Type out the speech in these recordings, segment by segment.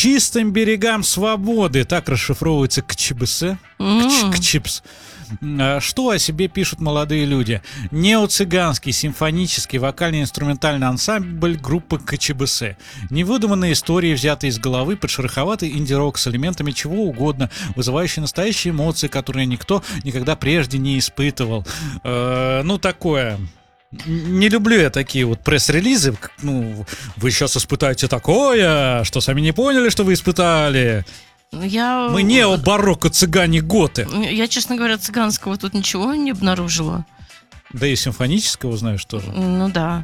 чистым берегам свободы. Так расшифровывается КЧБС. КЧИПС. Что о себе пишут молодые люди? Неоцыганский симфонический вокально-инструментальный ансамбль группы КЧБС. Невыдуманные истории, взятые из головы, подшероховатый инди-рок с элементами чего угодно, вызывающие настоящие эмоции, которые никто никогда прежде не испытывал. Ну, такое... Не люблю я такие вот пресс-релизы. Ну, вы сейчас испытаете такое, что сами не поняли, что вы испытали. Мы нео-барокко цыгане-готы. Я, честно говоря, цыганского тут ничего не обнаружила. Да и симфонического, знаешь, тоже. Ну да.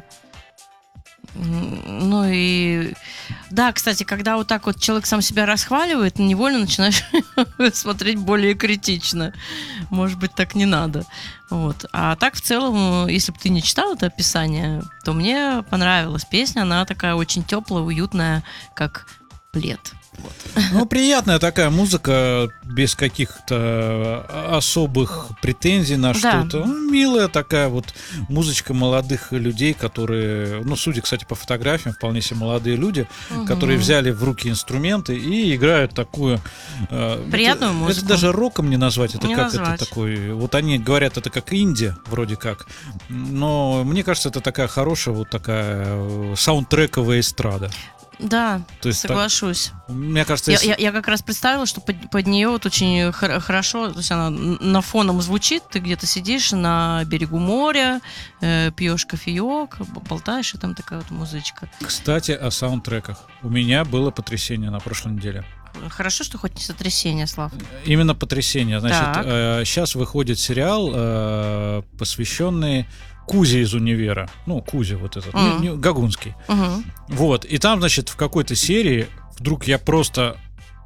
Ну и... Да, кстати, когда вот так вот человек сам себя расхваливает, невольно начинаешь смотреть более критично. Может быть, так не надо. Вот. А так, в целом, если бы ты не читал это описание, то мне понравилась песня. Она такая очень теплая, уютная, как плед. Вот. Ну, приятная такая музыка, без каких-то особых претензий на что-то. Ну, милая такая вот музычка молодых людей, которые, ну, судя, кстати, по фотографиям, вполне себе молодые люди, которые взяли в руки инструменты и играют такую... приятную музыку. Это даже роком не назвать, это не как назвать. Это такой... Вот они говорят, это как инди, вроде как. Но мне кажется, это такая хорошая, вот такая саундтрековая эстрада. Да, то есть соглашусь. Так, мне кажется, я как раз представила, что под нее вот очень хорошо, то есть она на фоном звучит, ты где-то сидишь на берегу моря, пьешь кофеек, болтаешь, и там такая вот музычка. Кстати, о саундтреках. У меня было потрясение на прошлой неделе. Хорошо, что хоть не сотрясение, Слав. Именно потрясение. Значит, сейчас выходит сериал, посвященный Кузе из «Универа». Ну, Кузя вот этот, Гагунский. Вот, и там, значит, в какой-то серии вдруг я просто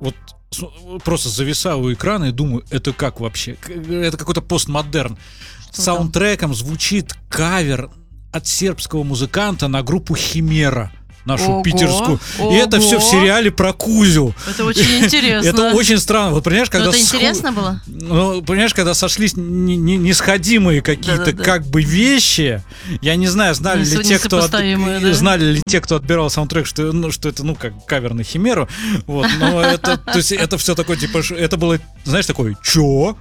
зависаю у экрана и думаю, это как вообще? Это какой-то постмодерн. Саундтреком звучит кавер от сербского музыканта на группу «Химера». Нашу питерскую. И это все в сериале про Кузю. Это очень интересно. Это очень странно. Вот понимаешь, когда это интересно было? Ну, понимаешь, когда сошлись несходимые какие-то как бы вещи, я не знаю, знали ли те, кто отбирал саундтрек, что это, ну, как кавер на Химеру. Вот, но это, то есть, это все такое, типа, это было, знаешь, такое, чё?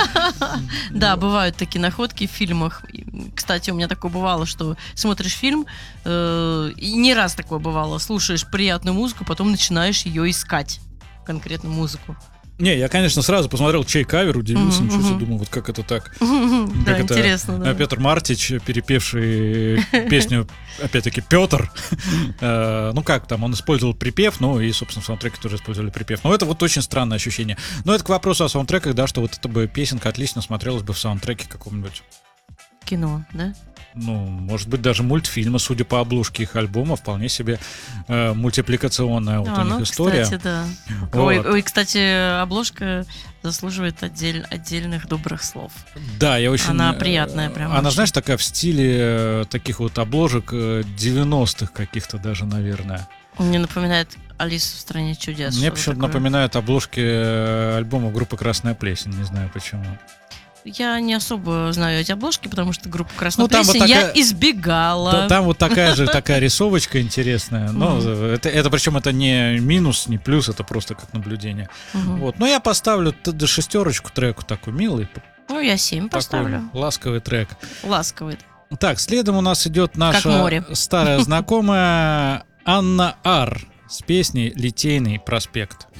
Да, бывают такие находки в фильмах. Кстати, у меня такое бывало, что смотришь фильм, и не раз такое бывало, слушаешь приятную музыку, потом начинаешь ее искать, конкретную музыку. Не, я, конечно, сразу посмотрел, чей кавер, удивился, ничего себе, думал, вот как это так. Да, интересно, да. Петр Мартич, перепевший песню, опять-таки, Петр. Ну как там, он использовал припев, ну и, собственно, в саундтреке тоже использовали припев. Но это вот очень странное ощущение. Но это к вопросу о саундтреках, да, что вот эта бы песенка отлично смотрелась бы в саундтреке каком-нибудь. Кино, да? Ну, может быть, даже мультфильма, судя по обложке их альбома, вполне себе мультипликационная вот у них история. Кстати, да. Вот. Ой, кстати, обложка заслуживает отдельных добрых слов. Да, я очень... Она приятная прям. Она, очень. знаешь, такая в стиле таких вот обложек 90-х каких-то даже, наверное. Мне напоминает «Алису в стране чудес». Мне почему-то напоминают обложки альбома группы «Красная плесень», не знаю почему. Я не особо знаю эти обложки, потому что группу «Красная плесень» вот такая... я избегала. Там вот такая же такая рисовочка интересная. Но это причем это не минус, не плюс, это просто как наблюдение. Вот. Но я поставлю 6 треку такой милый. Ну, я 7 поставлю. Ласковый трек. Ласковый. Так, следом у нас идет наша старая знакомая Анна Ар с песней «Литейный проспект».